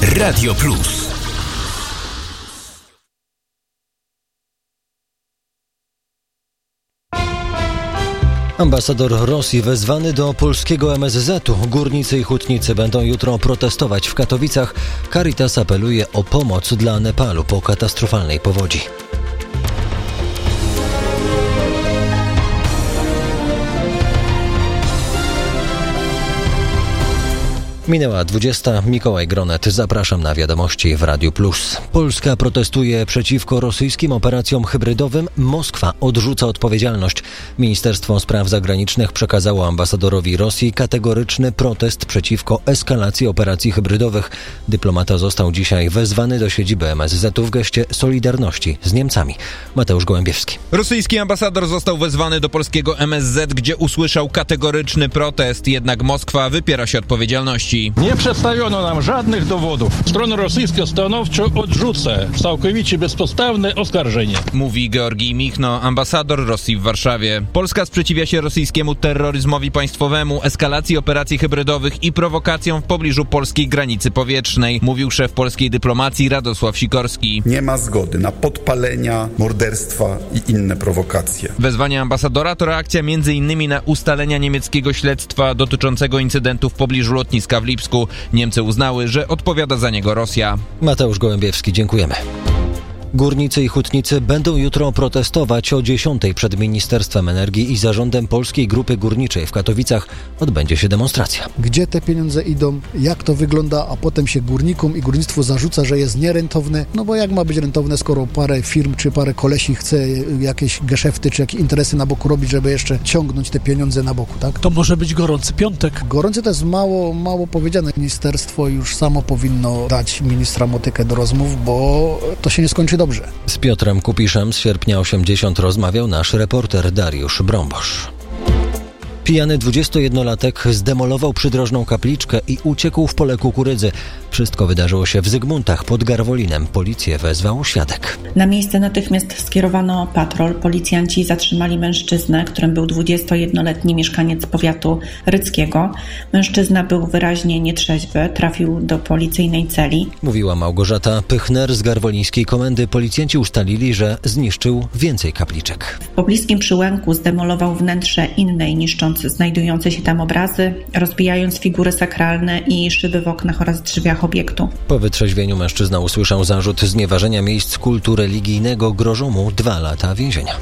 Radio Plus. Ambasador Rosji wezwany do polskiego MSZ-u. Górnicy i hutnicy będą jutro protestować w Katowicach. Caritas apeluje o pomoc dla Nepalu po katastrofalnej powodzi. Minęła 20. Mikołaj Gronet. Zapraszam na wiadomości w Radiu Plus. Polska protestuje przeciwko rosyjskim operacjom hybrydowym. Moskwa odrzuca odpowiedzialność. Ministerstwo Spraw Zagranicznych przekazało ambasadorowi Rosji kategoryczny protest przeciwko eskalacji operacji hybrydowych. Dyplomata został dzisiaj wezwany do siedziby MSZ-u w geście solidarności z Niemcami. Mateusz Gołębiewski. Rosyjski ambasador został wezwany do polskiego MSZ, gdzie usłyszał kategoryczny protest. Jednak Moskwa wypiera się odpowiedzialności. Nie przedstawiono nam żadnych dowodów. Strona rosyjska stanowczo odrzuca całkowicie bezpodstawne oskarżenie. Mówi Georgij Michno, ambasador Rosji w Warszawie. Polska sprzeciwia się rosyjskiemu terroryzmowi państwowemu, eskalacji operacji hybrydowych i prowokacjom w pobliżu polskiej granicy powietrznej, mówił szef polskiej dyplomacji Radosław Sikorski. Nie ma zgody na podpalenia, morderstwa i inne prowokacje. Wezwanie ambasadora to reakcja m.in. na ustalenia niemieckiego śledztwa dotyczącego incydentu w pobliżu lotniska w Lipsku. Niemcy uznały, że odpowiada za niego Rosja. Mateusz Gołębiewski, dziękujemy. Górnicy i hutnicy będą jutro protestować o 10 przed Ministerstwem Energii i Zarządem Polskiej Grupy Górniczej w Katowicach. Odbędzie się demonstracja. Gdzie te pieniądze idą, jak to wygląda, a potem się górnikom i górnictwu zarzuca, że jest nierentowne. No bo jak ma być rentowne, skoro parę firm czy parę kolesi chce jakieś geszefty czy jakieś interesy na boku robić, żeby jeszcze ciągnąć te pieniądze na boku, tak? To może być gorący piątek. Gorący to jest mało powiedziane. Ministerstwo już samo powinno dać ministra motykę do rozmów, bo to się nie skończy dobrze. Z Piotrem Kupiszem z Sierpnia 80 rozmawiał nasz reporter Dariusz Brąbosz. Pijany 21-latek zdemolował przydrożną kapliczkę i uciekł w pole kukurydzy. Wszystko wydarzyło się w Zygmuntach pod Garwolinem. Policję wezwał świadek. Na miejsce natychmiast skierowano patrol. Policjanci zatrzymali mężczyznę, którym był 21-letni mieszkaniec powiatu ryckiego. Mężczyzna był wyraźnie nietrzeźwy, trafił do policyjnej celi. Mówiła Małgorzata Pychner z garwolińskiej komendy. Policjanci ustalili, że zniszczył więcej kapliczek. W pobliskim Przyłęku zdemolował wnętrze innej, niszcząc znajdujące się tam obrazy, rozbijając figury sakralne i szyby w oknach oraz drzwiach obiektu. Po wytrzeźwieniu mężczyzna usłyszał zarzut znieważenia miejsc kultu religijnego. Grożą mu 2 lata więzienia.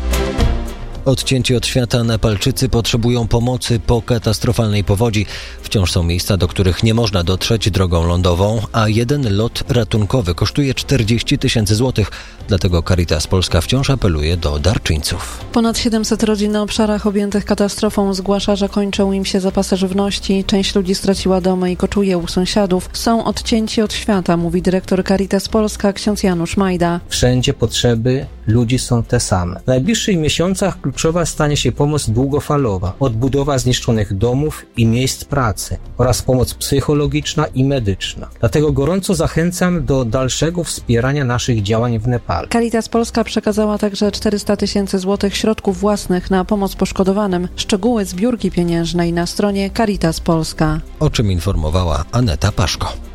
Odcięci od świata Nepalczycy potrzebują pomocy po katastrofalnej powodzi. Wciąż są miejsca, do których nie można dotrzeć drogą lądową, a jeden lot ratunkowy kosztuje 40 000 złotych. Dlatego Caritas Polska wciąż apeluje do darczyńców. Ponad 700 rodzin na obszarach objętych katastrofą zgłasza, że kończą im się zapasy żywności. Część ludzi straciła domy i koczuje u sąsiadów. Są odcięci od świata, mówi dyrektor Caritas Polska ksiądz Janusz Majda. Wszędzie potrzeby ludzi są te same. W najbliższych miesiącach kluczowa stanie się pomoc długofalowa, odbudowa zniszczonych domów i miejsc pracy oraz pomoc psychologiczna i medyczna. Dlatego gorąco zachęcam do dalszego wspierania naszych działań w Nepalu. Caritas Polska przekazała także 400 000 złotych środków własnych na pomoc poszkodowanym. Szczegóły zbiórki pieniężnej na stronie Caritas Polska. O czym informowała Aneta Paszko.